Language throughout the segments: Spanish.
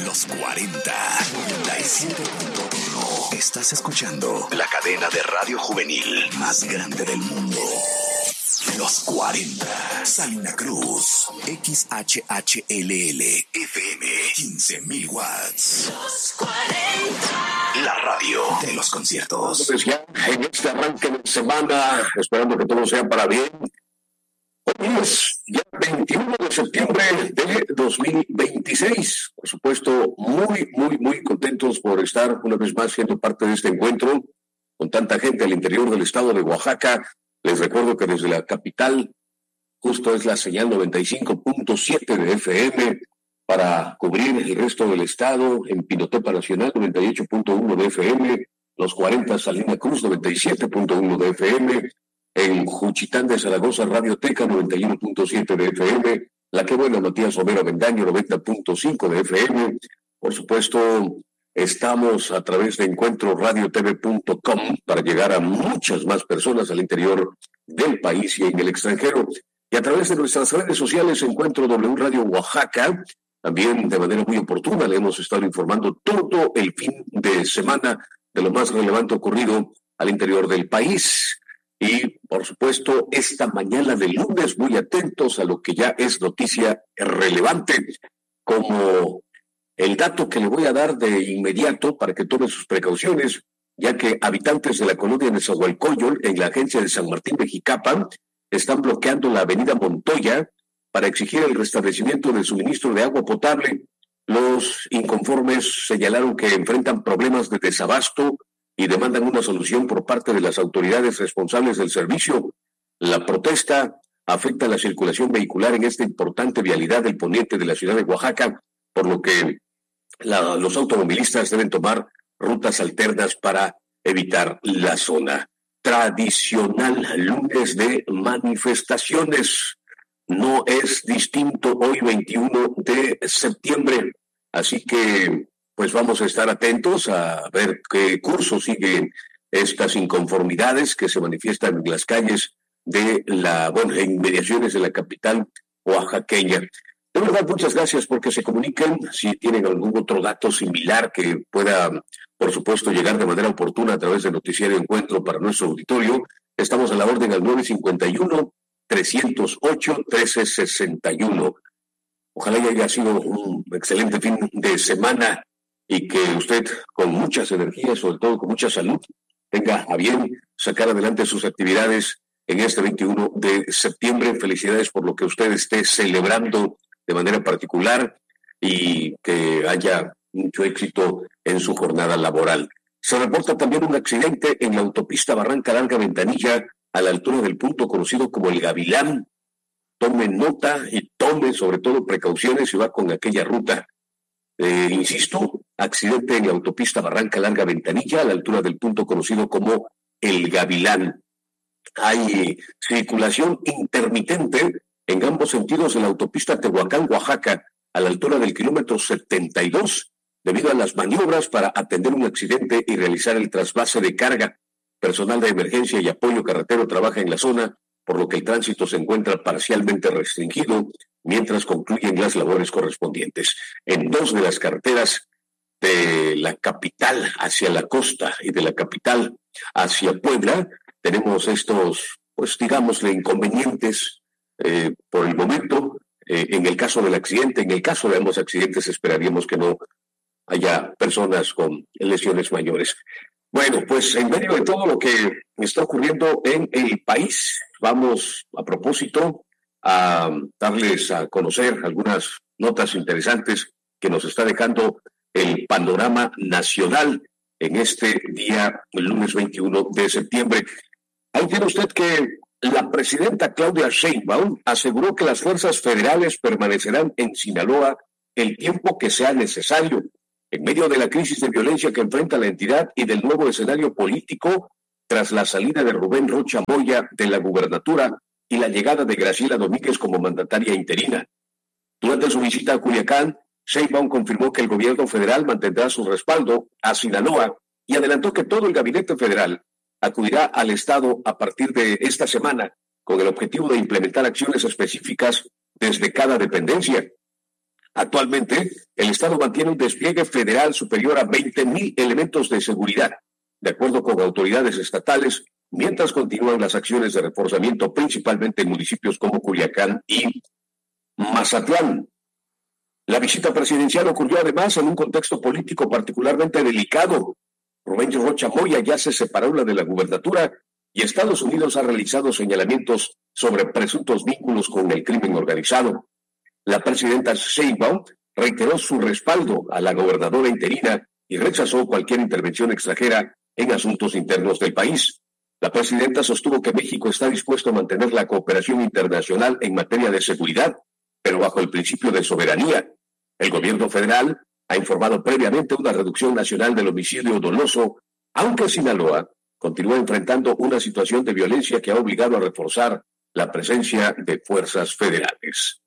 Los 40, 97.1. Estás escuchando la cadena de radio juvenil más grande del mundo. Los 40, Salina Cruz, XHHLL, FM, 15,000 watts. Los 40. La radio de los conciertos. Entonces ya en este arranque de semana, esperando que todo sea para bien, hoy es ya 21 de septiembre de 2026. Por supuesto, muy contentos por estar una vez más siendo parte de este encuentro con tanta gente al interior del estado de Oaxaca. Les recuerdo que desde la capital, justo es la señal 95.7 de FM para cubrir el resto del estado, en Pinotepa Nacional 98.1 de FM, los 40 Salina Cruz 97.1 de FM, en Juchitán de Zaragoza Radioteca 91.7 de FM, La Que Buena Matías Romero Avendaño 90.5 de FM. Por supuesto, estamos a través de encuentroradiotv.com para llegar a muchas más personas al interior del país y en el extranjero. Y a través de nuestras redes sociales, Encuentro W Radio Oaxaca, también de manera muy oportuna le hemos estado informando todo el fin de semana de lo más relevante ocurrido al interior del país. Y, por supuesto, esta mañana de lunes, muy atentos a lo que ya es noticia relevante, como el dato que le voy a dar de inmediato para que tome sus precauciones, ya que habitantes de la colonia de Nezahualcóyotl, en la agencia de San Martín de Jicapan, están bloqueando la avenida Montoya para exigir el restablecimiento del suministro de agua potable. Los inconformes señalaron que enfrentan problemas de desabasto y demandan una solución por parte de las autoridades responsables del servicio. La protesta afecta la circulación vehicular en esta importante vialidad del poniente de la ciudad de Oaxaca, por lo que los automovilistas deben tomar rutas alternas para evitar la zona. Tradicional lunes de manifestaciones. No es distinto hoy 21 de septiembre. Así que pues vamos a estar atentos a ver qué curso siguen estas inconformidades que se manifiestan en las calles de inmediaciones de la capital oaxaqueña. De verdad, muchas gracias porque se comuniquen. Si tienen algún otro dato similar que pueda, por supuesto, llegar de manera oportuna a través de Noticiario Encuentro para nuestro auditorio, estamos a la orden al 951-308-1361. Ojalá haya sido un excelente fin de semana y que usted, con muchas energías, sobre todo con mucha salud, tenga a bien sacar adelante sus actividades en este 21 de septiembre. Felicidades por lo que usted esté celebrando de manera particular y que haya mucho éxito en su jornada laboral. Se reporta también un accidente en la autopista Barranca Larga Ventanilla a la altura del punto conocido como El Gavilán. Tome nota y tome sobre todo precauciones si va con aquella ruta. Insisto, accidente en la autopista Barranca Larga Ventanilla a la altura del punto conocido como El Gavilán. Hay circulación intermitente en ambos sentidos de la autopista Tehuacán-Oaxaca a la altura del kilómetro 72 debido a las maniobras para atender un accidente y realizar el trasvase de carga. Personal de emergencia y apoyo carretero trabaja en la zona, por lo que el tránsito se encuentra parcialmente restringido mientras concluyen las labores correspondientes. En dos de las carreteras de la capital hacia la costa y de la capital hacia Puebla tenemos estos, pues digámosle, inconvenientes por el momento. En el caso del accidente, en el caso de ambos accidentes, esperaríamos que no haya personas con lesiones mayores. Bueno, pues en medio de todo lo que está ocurriendo en el país, vamos a propósito a darles a conocer algunas notas interesantes que nos está dejando el panorama nacional en este día, el lunes 21 de septiembre. Ahí tiene usted que la presidenta Claudia Sheinbaum aseguró que las fuerzas federales permanecerán en Sinaloa el tiempo que sea necesario, en medio de la crisis de violencia que enfrenta la entidad y del nuevo escenario político tras la salida de Rubén Rocha Moya de la gubernatura y la llegada de Graciela Domínguez como mandataria interina. Durante su visita a Culiacán, Sheinbaum confirmó que el gobierno federal mantendrá su respaldo a Sinaloa y adelantó que todo el gabinete federal acudirá al Estado a partir de esta semana con el objetivo de implementar acciones específicas desde cada dependencia. Actualmente, el Estado mantiene un despliegue federal superior a 20,000 elementos de seguridad, de acuerdo con autoridades estatales, mientras continúan las acciones de reforzamiento principalmente en municipios como Culiacán y Mazatlán. La visita presidencial ocurrió además en un contexto político particularmente delicado. Rubén Rocha Moya ya se separó de la gubernatura y Estados Unidos ha realizado señalamientos sobre presuntos vínculos con el crimen organizado. La presidenta Sheinbaum reiteró su respaldo a la gobernadora interina y rechazó cualquier intervención extranjera en asuntos internos del país. La presidenta sostuvo que México está dispuesto a mantener la cooperación internacional en materia de seguridad, pero bajo el principio de soberanía. El gobierno federal ha informado previamente una reducción nacional del homicidio doloso, aunque Sinaloa continúa enfrentando una situación de violencia que ha obligado a reforzar la presencia de fuerzas federales.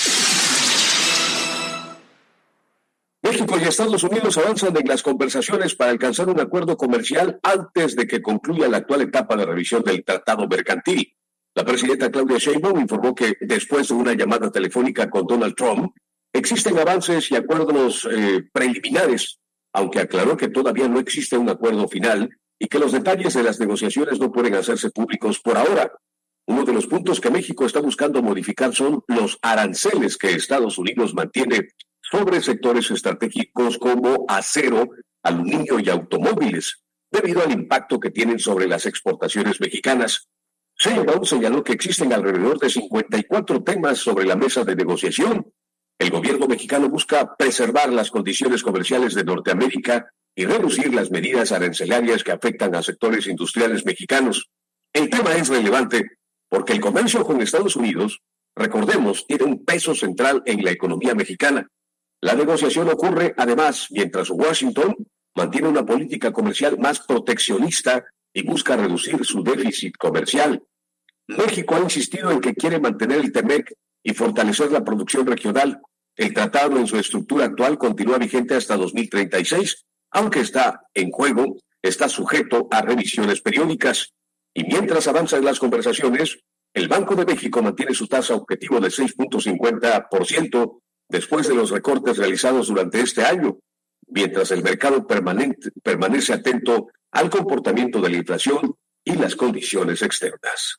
México y Estados Unidos avanzan en las conversaciones para alcanzar un acuerdo comercial antes de que concluya la actual etapa de revisión del tratado mercantil. La presidenta Claudia Sheinbaum informó que después de una llamada telefónica con Donald Trump, existen avances y acuerdos preliminares, aunque aclaró que todavía no existe un acuerdo final y que los detalles de las negociaciones no pueden hacerse públicos por ahora. Uno de los puntos que México está buscando modificar son los aranceles que Estados Unidos mantiene sobre sectores estratégicos como acero, aluminio y automóviles, debido al impacto que tienen sobre las exportaciones mexicanas. Sheinbaum señaló que existen alrededor de 54 temas sobre la mesa de negociación. El gobierno mexicano busca preservar las condiciones comerciales de Norteamérica y reducir las medidas arancelarias que afectan a sectores industriales mexicanos. El tema es relevante porque el comercio con Estados Unidos, recordemos, tiene un peso central en la economía mexicana. La negociación ocurre, además, mientras Washington mantiene una política comercial más proteccionista y busca reducir su déficit comercial. México ha insistido en que quiere mantener el TEMEC y fortalecer la producción regional. El tratado en su estructura actual continúa vigente hasta 2036, aunque está sujeto a revisiones periódicas. Y mientras avanzan las conversaciones, el Banco de México mantiene su tasa objetivo de 6.50% después de los recortes realizados durante este año, mientras el mercado permanece atento al comportamiento de la inflación y las condiciones externas.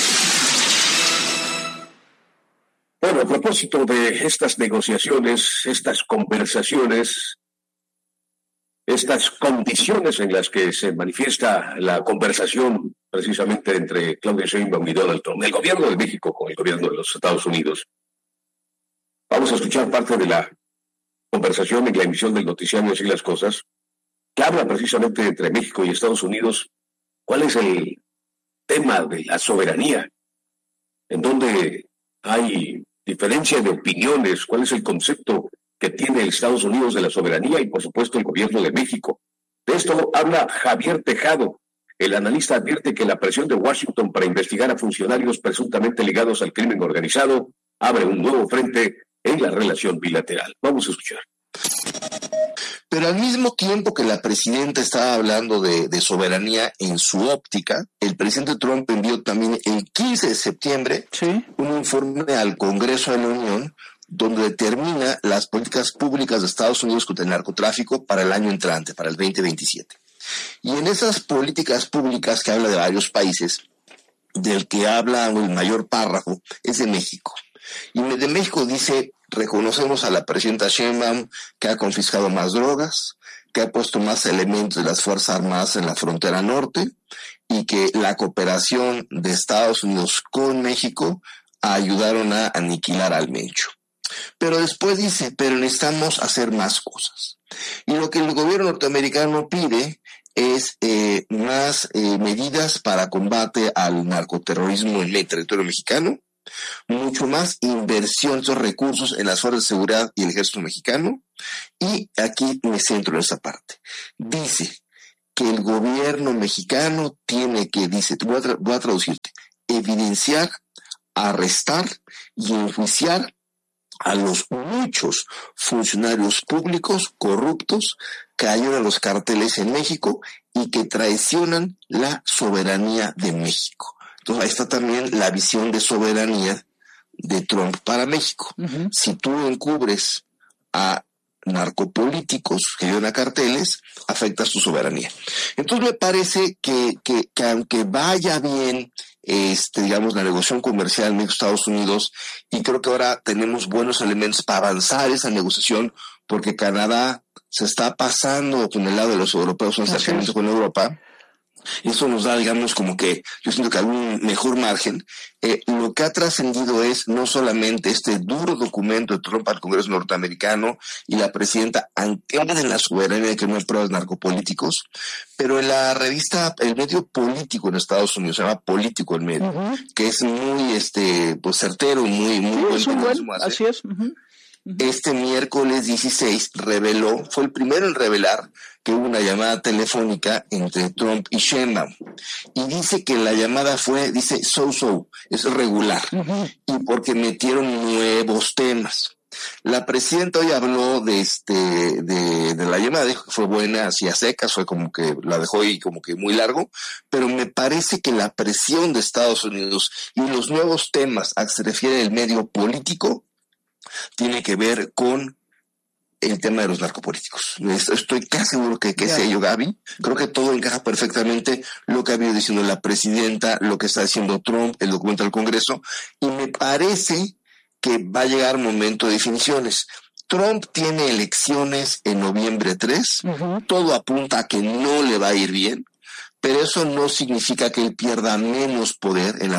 Bueno, a propósito de estas negociaciones, estas conversaciones, estas condiciones en las que se manifiesta la conversación precisamente entre Claudia Sheinbaum y Donald Trump, el gobierno de México con el gobierno de los Estados Unidos. Vamos a escuchar parte de la conversación en la emisión del noticiario Así las Cosas, que habla precisamente entre México y Estados Unidos. ¿Cuál es el tema de la soberanía? En donde hay diferencia de opiniones, cuál es el concepto que tiene Estados Unidos de la soberanía y, por supuesto, el gobierno de México. De esto habla Javier Tejado. El analista advierte que la presión de Washington para investigar a funcionarios presuntamente ligados al crimen organizado abre un nuevo frente en la relación bilateral. Vamos a escuchar. Pero al mismo tiempo que la presidenta estaba hablando de soberanía en su óptica, el presidente Trump envió también el 15 de septiembre un informe al Congreso de la Unión donde determina las políticas públicas de Estados Unidos contra el narcotráfico para el año entrante, para el 2027. Y en esas políticas públicas que habla de varios países, del que habla el mayor párrafo es de México. Y de México dice: reconocemos a la presidenta Sheinbaum que ha confiscado más drogas, que ha puesto más elementos de las Fuerzas Armadas en la frontera norte y que la cooperación de Estados Unidos con México ayudaron a aniquilar al Mencho. Pero después dice, pero necesitamos hacer más cosas. Y lo que el gobierno norteamericano pide es más medidas para combate al narcoterrorismo en el territorio mexicano, mucho más inversión de esos recursos en las fuerzas de seguridad y el ejército mexicano. Y aquí me centro en esa parte. Dice que el gobierno mexicano tiene que, voy a traducirte, evidenciar, arrestar y enjuiciar a los muchos funcionarios públicos corruptos que ayudan a los carteles en México y que traicionan la soberanía de México. Entonces ahí está también la visión de soberanía de Trump para México. Uh-huh. Si tú encubres a narcopolíticos que ayudan a carteles, afecta su soberanía. Entonces me parece que aunque vaya bien digamos, la negociación comercial en Estados Unidos, y creo que ahora tenemos buenos elementos para avanzar esa negociación, porque Canadá se está pasando con el lado de los europeos, un acercamiento con Europa. Eso nos da, digamos, como que yo siento que algún mejor margen. Lo que ha trascendido es no solamente este duro documento de Trump al Congreso norteamericano y la presidenta anclada en la soberanía de que no hay pruebas narcopolíticos, pero en la revista, el medio político en Estados Unidos, se llama Político el medio, que es muy pues certero, muy buen, así es. Este miércoles 16 fue el primero en revelar que hubo una llamada telefónica entre Trump y Sheinbaum. Y dice que la llamada dice es regular. Y porque metieron nuevos temas. La presidenta hoy habló de la llamada, dijo que fue buena, hacía secas, fue como que la dejó ahí como que muy largo, pero me parece que la presión de Estados Unidos y los nuevos temas a que se refiere el medio político tiene que ver con el tema de los narcopolíticos. Estoy casi seguro que es ello, Gaby. Creo que todo encaja perfectamente lo que ha venido diciendo la presidenta, lo que está diciendo Trump, el documento del Congreso, y me parece que va a llegar momento de definiciones. Trump tiene elecciones en noviembre 3, todo apunta a que no le va a ir bien, pero eso no significa que él pierda menos poder en la...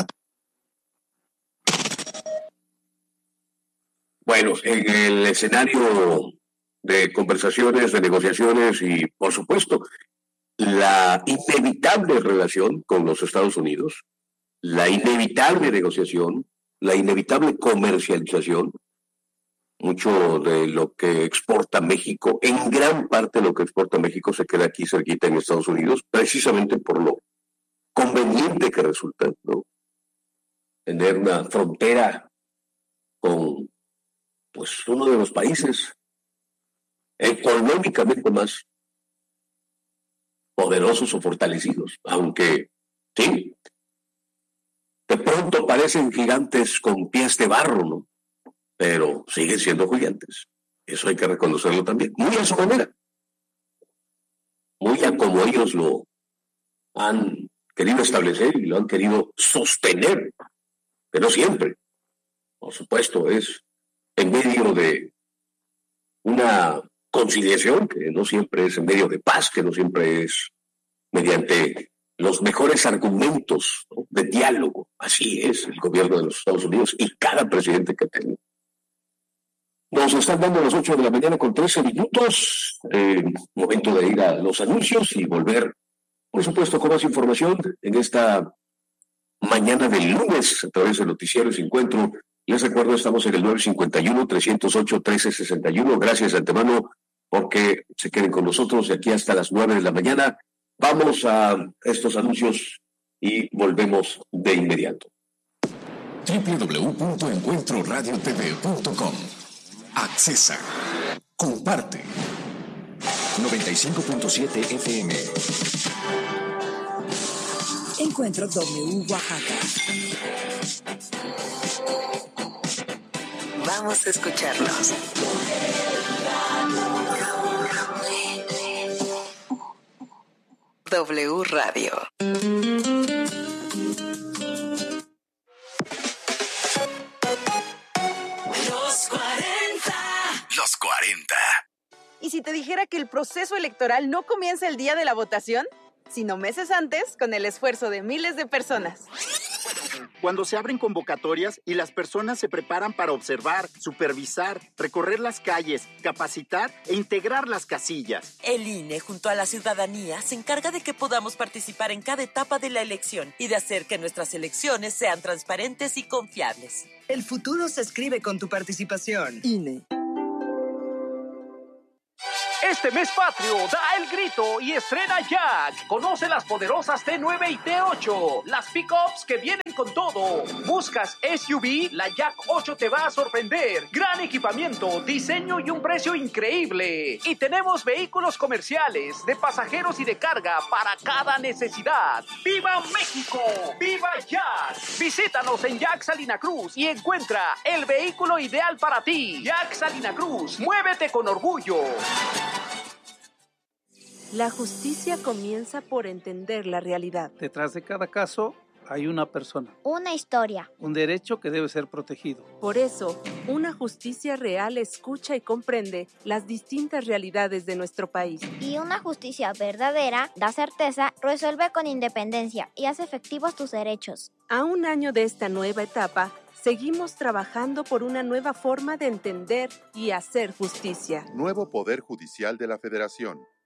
Bueno, en el escenario de conversaciones, de negociaciones y, por supuesto, la inevitable relación con los Estados Unidos, la inevitable negociación, la inevitable comercialización, mucho de lo que exporta México, en gran parte de lo que exporta México se queda aquí cerquita en Estados Unidos, precisamente por lo conveniente que resulta, ¿no? Tener una frontera con pues uno de los países económicamente más poderosos o fortalecidos, aunque sí, de pronto parecen gigantes con pies de barro, ¿no? Pero siguen siendo gigantes. Eso hay que reconocerlo también, muy a su manera, muy a como ellos lo han querido establecer y lo han querido sostener, pero siempre, por supuesto, es en medio de una conciliación que no siempre es en medio de paz, que no siempre es mediante los mejores argumentos, ¿no?, de diálogo. Así es el gobierno de los Estados Unidos y cada presidente que tenga. Nos están dando las 8 de la mañana con 13 minutos. Momento de ir a los anuncios y volver, por supuesto, con más información en esta mañana del lunes a través del Noticiero y Encuentro. Les recuerdo, estamos en el 951-308-1361. Gracias de antemano porque se queden con nosotros de aquí hasta las 9 de la mañana. Vamos a estos anuncios y volvemos de inmediato. www.encuentroradiotv.com. Accesa. Comparte. 95.7 FM. Encuentro W Oaxaca. Vamos a escucharlos. W Radio. Los 40. ¿Y si te dijera que el proceso electoral no comienza el día de la votación, sino meses antes, con el esfuerzo de miles de personas? Cuando se abren convocatorias y las personas se preparan para observar, supervisar, recorrer las calles, capacitar e integrar las casillas. El INE, junto a la ciudadanía, se encarga de que podamos participar en cada etapa de la elección y de hacer que nuestras elecciones sean transparentes y confiables. El futuro se escribe con tu participación. INE. Este mes patrio, da el grito y estrena Jack. Conoce las poderosas T9 y T8, las pickups que vienen con todo. ¿Buscas SUV? La Jack 8 te va a sorprender. Gran equipamiento, diseño y un precio increíble. Y tenemos vehículos comerciales, de pasajeros y de carga para cada necesidad. ¡Viva México! ¡Viva Jack! Visítanos en Jack Salina Cruz y encuentra el vehículo ideal para ti. Jack Salina Cruz, muévete con orgullo. La justicia comienza por entender la realidad. Detrás de cada caso hay una persona. Una historia. Un derecho que debe ser protegido. Por eso, una justicia real escucha y comprende las distintas realidades de nuestro país. Y una justicia verdadera da certeza, resuelve con independencia y hace efectivos tus derechos. A un año de esta nueva etapa, seguimos trabajando por una nueva forma de entender y hacer justicia. Nuevo Poder Judicial de la Federación.